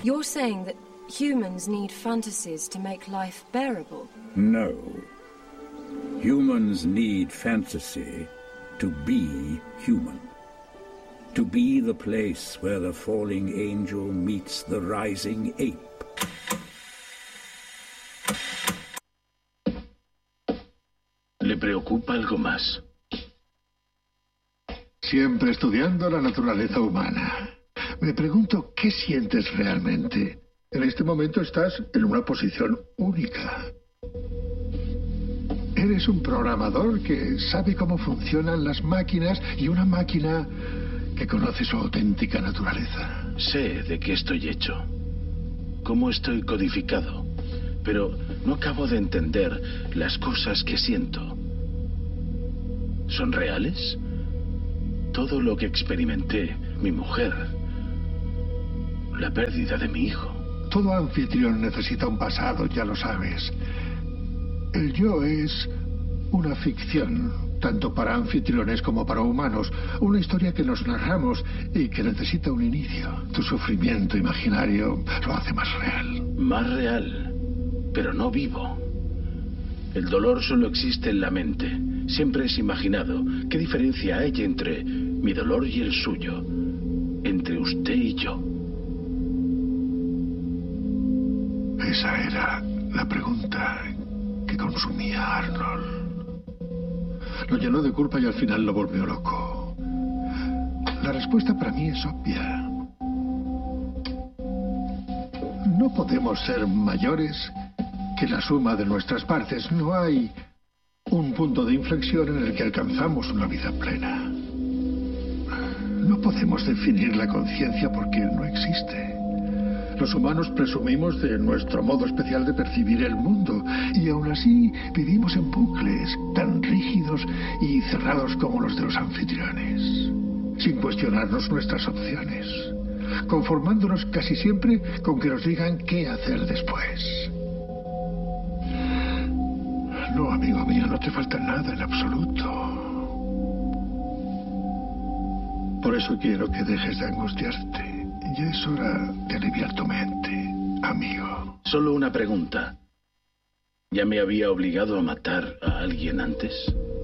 You're saying that humans need fantasies to make life bearable? No. Humans need fantasy to be human. To be the place where the falling angel meets the rising ape. ¿Le preocupa algo más? Siempre estudiando la naturaleza humana. Me pregunto, ¿qué sientes realmente? En este momento estás en una posición única. Eres un programador que sabe cómo funcionan las máquinas y una máquina que conoce su auténtica naturaleza. Sé de qué estoy hecho, cómo estoy codificado, pero no acabo de entender las cosas que siento. ¿Son reales? Todo lo que experimenté, mi mujer, la pérdida de mi hijo. Todo anfitrión necesita un pasado, ya lo sabes. El yo es una ficción, tanto para anfitriones como para humanos. Una historia que nos narramos y que necesita un inicio. Tu sufrimiento imaginario lo hace más real. Más real, pero no vivo. El dolor solo existe en la mente. Siempre es imaginado. ¿Qué diferencia hay entre mi dolor y el suyo? Entre usted y yo. Esa era la pregunta que consumía a Arnold. Lo llenó de culpa y al final lo volvió loco. La respuesta para mí es obvia. No podemos ser mayores que la suma de nuestras partes. No hay un punto de inflexión en el que alcanzamos una vida plena. No podemos definir la conciencia porque no existe. Los humanos presumimos de nuestro modo especial de percibir el mundo y aún así vivimos en bucles tan rígidos y cerrados como los de los anfitriones, sin cuestionarnos nuestras opciones, conformándonos casi siempre con que nos digan qué hacer después. No, amigo mío, no te falta nada en absoluto. Por eso quiero que dejes de angustiarte. Ya es hora de aliviar tu mente, amigo. Solo una pregunta. ¿Ya me había obligado a matar a alguien antes?